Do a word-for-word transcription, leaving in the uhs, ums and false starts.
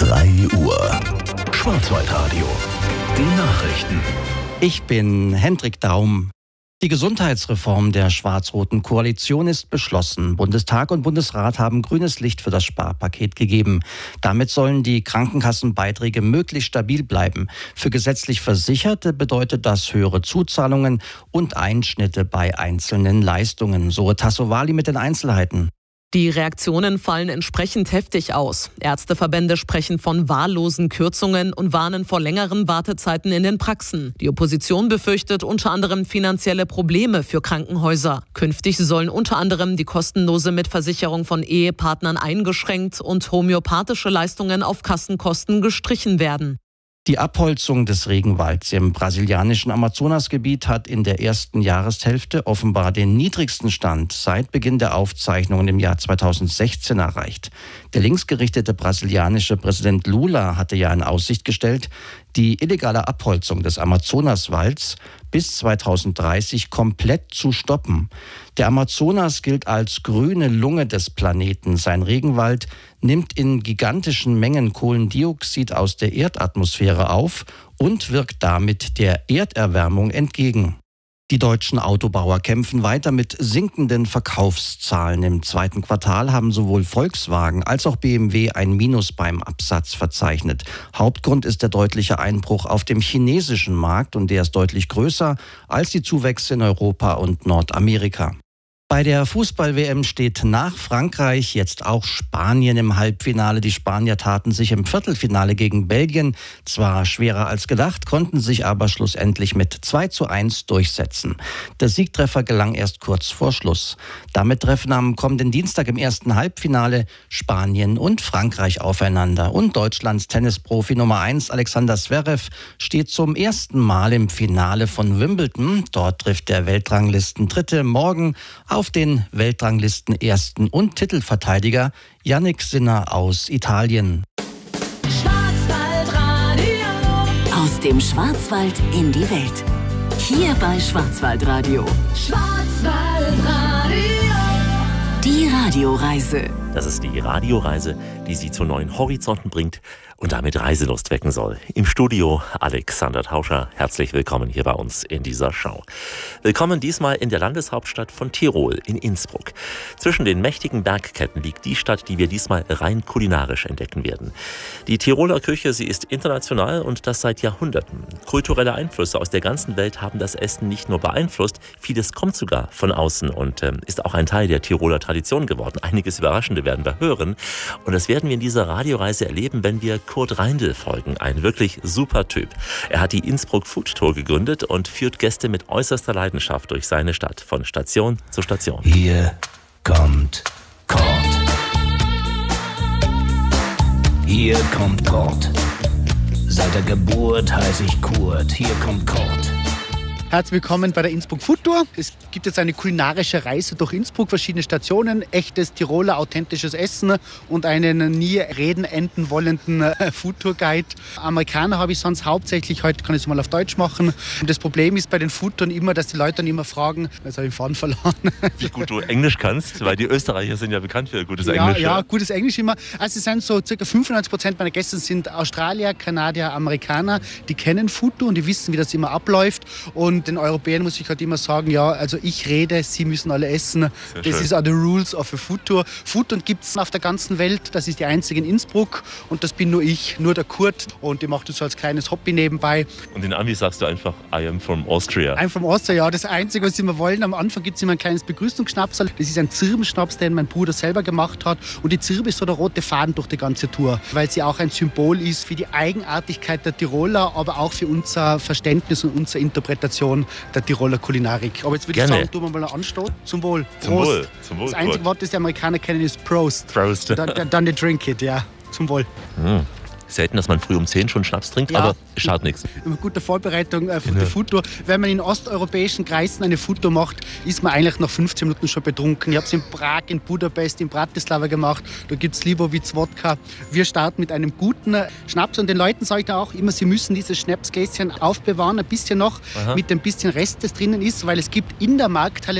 drei Uhr. Schwarzwaldradio. Die Nachrichten. Ich bin Hendrik Daum. Die Gesundheitsreform der schwarz-roten Koalition ist beschlossen. Bundestag und Bundesrat haben grünes Licht für das Sparpaket gegeben. Damit sollen die Krankenkassenbeiträge möglichst stabil bleiben. Für gesetzlich Versicherte bedeutet das höhere Zuzahlungen und Einschnitte bei einzelnen Leistungen. So Tassovali mit den Einzelheiten. Die Reaktionen fallen entsprechend heftig aus. Ärzteverbände sprechen von wahllosen Kürzungen und warnen vor längeren Wartezeiten in den Praxen. Die Opposition befürchtet unter anderem finanzielle Probleme für Krankenhäuser. Künftig sollen unter anderem die kostenlose Mitversicherung von Ehepartnern eingeschränkt und homöopathische Leistungen auf Kassenkosten gestrichen werden. Die Abholzung des Regenwalds im brasilianischen Amazonasgebiet hat in der ersten Jahreshälfte offenbar den niedrigsten Stand seit Beginn der Aufzeichnungen im Jahr zweitausendsechzehn erreicht. Der linksgerichtete brasilianische Präsident Lula hatte ja in Aussicht gestellt, die illegale Abholzung des Amazonaswalds bis zweitausenddreißig komplett zu stoppen. Der Amazonas gilt als grüne Lunge des Planeten. Sein Regenwald nimmt in gigantischen Mengen Kohlendioxid aus der Erdatmosphäre auf und wirkt damit der Erderwärmung entgegen. Die deutschen Autobauer kämpfen weiter mit sinkenden Verkaufszahlen. Im zweiten Quartal haben sowohl Volkswagen als auch B M W ein Minus beim Absatz verzeichnet. Hauptgrund ist der deutliche Einbruch auf dem chinesischen Markt und der ist deutlich größer als die Zuwächse in Europa und Nordamerika. Bei der Fußball-W M steht nach Frankreich jetzt auch Spanien im Halbfinale. Die Spanier taten sich im Viertelfinale gegen Belgien zwar schwerer als gedacht, konnten sich aber schlussendlich mit zwei zu eins durchsetzen. Der Siegtreffer gelang erst kurz vor Schluss. Damit treffen am kommenden Dienstag im ersten Halbfinale Spanien und Frankreich aufeinander. Und Deutschlands Tennisprofi Nummer eins Alexander Zverev steht zum ersten Mal im Finale von Wimbledon. Dort trifft der Weltranglisten-Dritte morgen auf den Weltranglisten-Ersten und Titelverteidiger Jannik Sinner aus Italien. Schwarzwaldradio. Aus dem Schwarzwald in die Welt. Hier bei Schwarzwaldradio. Schwarzwaldradio. Die Radioreise. Das ist die Radioreise, die Sie zu neuen Horizonten bringt und damit Reiselust wecken soll. Im Studio Alexander Tauscher. Herzlich willkommen hier bei uns in dieser Show. Willkommen diesmal in der Landeshauptstadt von Tirol, in Innsbruck. Zwischen den mächtigen Bergketten liegt die Stadt, die wir diesmal rein kulinarisch entdecken werden. Die Tiroler Küche, sie ist international und das seit Jahrhunderten. Kulturelle Einflüsse aus der ganzen Welt haben das Essen nicht nur beeinflusst, vieles kommt sogar von außen und äh, ist auch ein Teil der Tiroler Tradition geworden. Einiges Überraschende werden wir hören. Und das werden wir in dieser Radioreise erleben, wenn wir Kurt Reindl folgen. Ein wirklich super Typ. Er hat die Innsbruck Food Tour gegründet und führt Gäste mit äußerster Leidenschaft durch seine Stadt, von Station zu Station. Hier kommt Kurt. Hier kommt Kurt. Seit der Geburt heiße ich Kurt. Hier kommt Kurt. Herzlich willkommen bei der Innsbruck Food Tour. Es gibt jetzt eine kulinarische Reise durch Innsbruck, verschiedene Stationen, echtes Tiroler, authentisches Essen und einen nie reden enden wollenden Food Tour Guide. Amerikaner habe ich sonst hauptsächlich, heute kann ich es mal auf Deutsch machen. Und das Problem ist bei den Food Touren immer, dass die Leute dann immer fragen, jetzt habe ich den Faden verloren. Wie gut du Englisch kannst, weil die Österreicher sind ja bekannt für gutes ja, Englisch. Ja, ja, gutes Englisch immer. Also es sind so ca. fünfundneunzig Prozent meiner Gäste sind Australier, Kanadier, Amerikaner. Die kennen Food Tour und die wissen, wie das immer abläuft. Und den Europäern muss ich halt immer sagen, ja, also ich rede, sie müssen alle essen. Sehr das schön. ist auch the rules of a Food Tour. Food Tour gibt es auf der ganzen Welt, das ist die einzige in Innsbruck und das bin nur ich, nur der Kurt und ich mache das so als kleines Hobby nebenbei. Und in Amis sagst du einfach, I am from Austria. I'm from Austria, ja, das Einzige, was sie immer wollen. Am Anfang gibt es immer ein kleines Begrüßungsschnapsal. Das ist ein Zirbenschnaps, den mein Bruder selber gemacht hat und die Zirbe ist so der rote Faden durch die ganze Tour, weil sie auch ein Symbol ist für die Eigenartigkeit der Tiroler, aber auch für unser Verständnis und unsere Interpretation der Tiroler Kulinarik. Aber jetzt würde ich Gerne. sagen, tun wir mal einen Anstoß. Zum Wohl. Zum Prost. Wohl. Zum Wohl. Das einzige Wort, das die Amerikaner kennen, ist Prost. Prost. Dann, dann, dann die Drink it, ja. Zum Wohl. Hm. Selten, dass man früh um zehn schon Schnaps trinkt, Ja. aber schadet nichts. Mit guter Vorbereitung äh, für Genau. die Foodtour. Wenn man in osteuropäischen Kreisen eine Foodtour macht, ist man eigentlich nach fünfzehn Minuten schon betrunken. Ich habe es in Prag, in Budapest, in Bratislava gemacht. Da gibt es Slivovitz Wodka. Wir starten mit einem guten äh, Schnaps und den Leuten sage ich dann auch immer, sie müssen dieses Schnapsgläschen aufbewahren, ein bisschen noch, Aha. mit dem bisschen Rest, das drinnen ist, weil es gibt in der Markthalle